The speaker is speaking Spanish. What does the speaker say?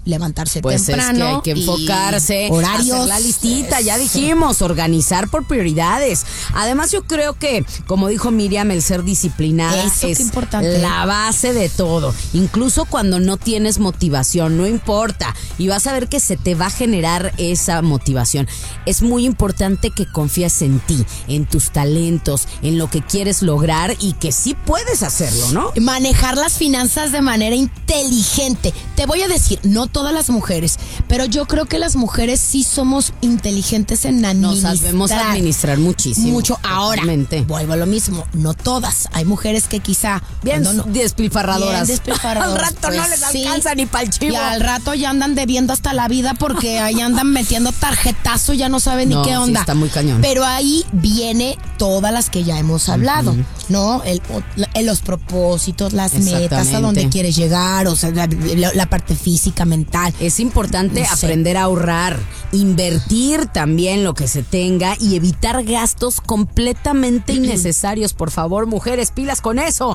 levantarse pues temprano. Es que hay que enfocarse, horarios, hacer la listita, ya dijimos, organizar por prioridades. Además, yo creo que, como dijo Miriam, el ser disciplinada es importante, la base de todo. Incluso cuando no tienes motivación, no importa. Y vas a ver que se te va a generar esa motivación. Es muy importante que confíes en ti, en tus talentos, en lo que quieres lograr y que sí puedes hacerlo, ¿no? Manejar las finanzas de manera inteligente. Te voy a decir, no todas las mujeres, pero yo creo que las mujeres sí somos inteligentes en administrar. Nos sabemos administrar muchísimo. Mucho. Ahora, vuelvo a lo mismo, no todas. Hay mujeres que quizá... Bien despilfarradoras. Bien despilfarradoras. Al rato pues no les alcanza ni pa'l chivo. Y al rato ya andan debiendo hasta la vida porque ahí andan metiendo tarjetazo, ya no saben ni qué onda. Sí, está muy cañón. Pero ahí viene todas las que ya hemos hablado, ¿no? Los propósitos, las metas, a dónde quieres llegar, o sea, la parte física, mental. Es importante aprender a ahorrar, invertir también lo que se tenga y evitar gastos completamente innecesarios. Por favor, mujeres, pilas con eso.